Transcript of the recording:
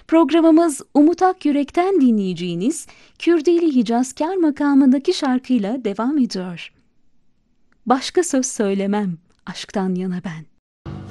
Programımız Umut Akyürek'ten dinleyeceğiniz Kürdili Hicazkar makamındaki şarkıyla devam ediyor. Başka söz söylemem aşktan yana ben.